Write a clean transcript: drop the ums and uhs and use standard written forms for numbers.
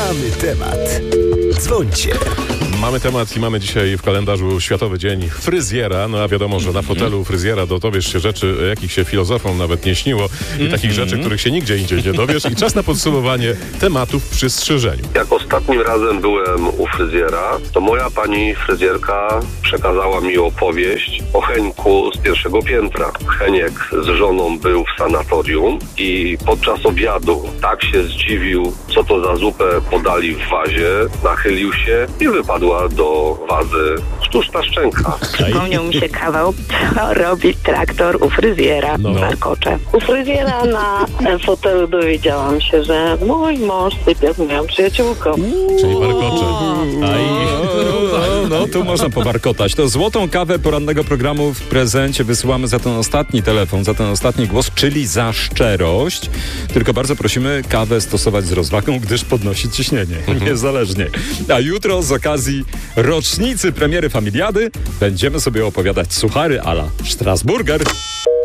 Mamy temat. Dzwońcie. Mamy temat i mamy dzisiaj w kalendarzu Światowy Dzień Fryzjera. No a wiadomo, że na fotelu fryzjera dowiesz się rzeczy, jakich się filozofom nawet nie śniło i takich rzeczy, których się nigdzie indziej nie dowiesz. I czas na podsumowanie tematów przy strzyżeniu. Jak ostatnim razem byłem u fryzjera, to moja pani fryzjerka przekazała mi opowieść o Henku z pierwszego piętra. Heniek z żoną był w sanatorium i podczas obiadu tak się zdziwił, co to za zupę podali w wazie, nachylił się i wypadła do wazy sztuczna szczęka. Przypomniał mi się kawał, co robi traktor u fryzjera w warkocze. U fryzjera na fotelu dowiedziałam się, że mój mąż sypia z moją przyjaciółką. Czyli warkocze. No, tu można powarkotać. To złotą kawę porannego programu w prezencie wysyłamy za ten ostatni telefon, za ten ostatni głos, czyli za szczerość. Tylko bardzo prosimy kawę stosować z rozwagą, gdyż podnosi ciśnienie, niezależnie. A jutro z okazji rocznicy premiery Familiady będziemy sobie opowiadać suchary a la Strasburger.